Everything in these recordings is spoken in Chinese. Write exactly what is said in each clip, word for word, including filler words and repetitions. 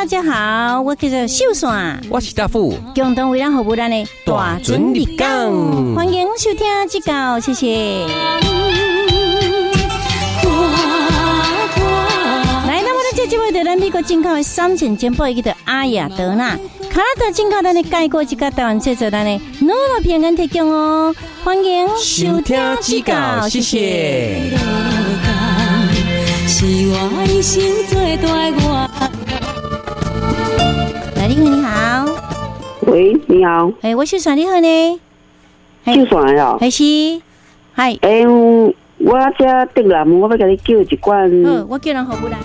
大家好，我叫做秀爽， 我是大富， 共同为咱服务咱的大准立港，欢迎收听指教，谢谢。来，那么咱这节目在咱美国进口的三千件宝，一个阿雅德纳。卡拉德进口咱的介国一个台湾制作咱的努乐平安提供哦，欢迎收听指教，谢谢。是我一生最大我。来，你好，你好。 喂，你好。 哎，我秀爽，你好呢？ 秀爽呀。 还是？嗨。 哎，我这订了，我要给你叫一罐。 好，我叫人服务来。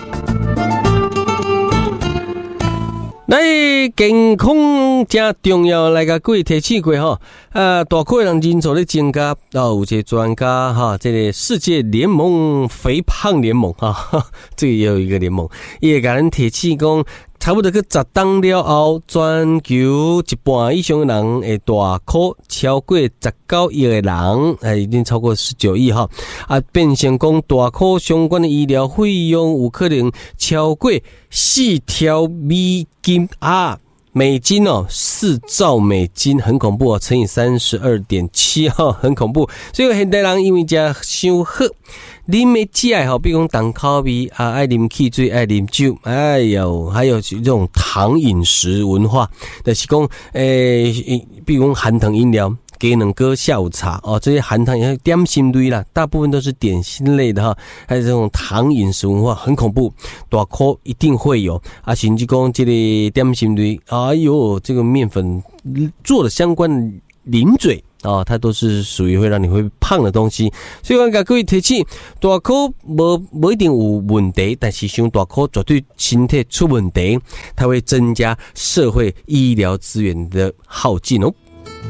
来，健康真重要，来个各位提醒过哈。啊，大块人人数咧增加，啊，有些专家哈，这个世界联盟肥胖联盟哈，这个也有一个联盟，也给人提醒讲，差不多去十档了后，全球一半以上的人会大块，超过十九亿的人，哎，已经超过十九亿哈，啊，变成讲大块相关的医疗费用有可能超过四条美金啊，美金哦，四兆美金，很恐怖哦，乘以三十二点七哈，很恐怖。所以现代人因为食伤好，啉的食的吼，比如讲重口味啊，爱啉汽水，爱啉酒，哎呦，还有这种糖饮食文化，就是讲诶，比如讲含糖饮料。鸡卵糕、下午茶哦，这些含糖也点心类啦，大部分都是点心类的哈。还有这种糖饮食文化很恐怖，大颗一定会有啊。甚至讲这个点心类，哎呦，这个面粉做的相关的零嘴啊、哦，它都是属于会让你会胖的东西。所以我给各位提醒，大颗无无一定有问题，但是上大颗绝对身体出问题，它会增加社会医疗资源的耗尽哦。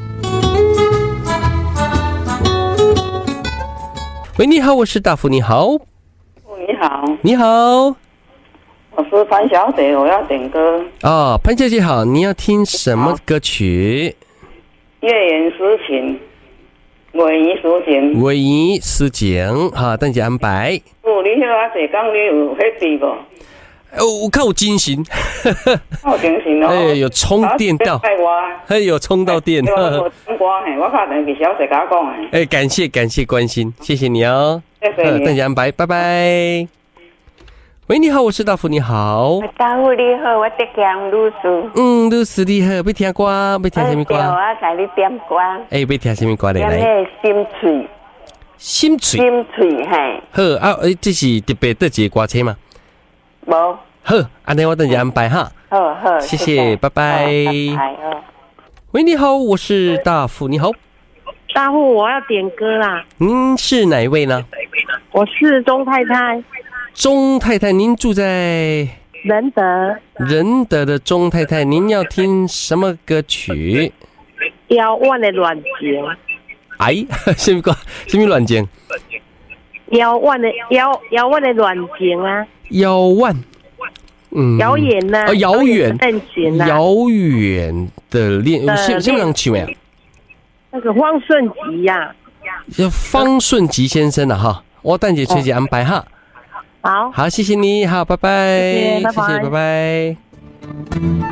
喂，你好，我是大福，你好。 你好， 你好， 我是潘小姐，我要点歌。 哦，潘小姐好，你要听什么歌曲？ 月圆诗情，尾移抒情。 尾移抒情，好，等下安排。 哦，你迄啊坐讲你有迄滴无？ 哦，我看我精神， 有精神哦。 哎，有充电到，哎，有充到电。 我听歌嘿，我打电给小姐甲我讲诶。 哎，感谢感谢关心，谢谢你哦。 谢谢你。 等下安排，拜拜。喂，你好，我是大福，你好。 大福你好，我在讲律师。 嗯，律师你好，要听歌，要听什么歌？ 我给你点歌。 哎，要听什么歌来？ 点那心脆。 心脆。 心脆嘿。 好啊，哎，这是特别的一个歌车吗？ 无。 好，安尼我等下安排哈。 好好， 谢谢，拜拜。喂，你好，我是大富，你好。 大富，我要点歌啦。 您是哪一位呢？ 我是钟太太。 钟太太，您住在仁德。 仁德的钟太太，您要听什么歌曲？ 遥远的恋情。 哎，什么歌？什么恋情？ 遥远的遥遥远的恋情啊。 遥远。嗯， 遥远呐， 哦，遥远， 遥远的恋，什什么人唱呀？ 那个方顺吉呀， 叫方顺吉先生啊哈，我等下随时安排哈。 好， 好，谢谢你，好，拜拜， 谢谢，拜拜， 谢谢，拜拜。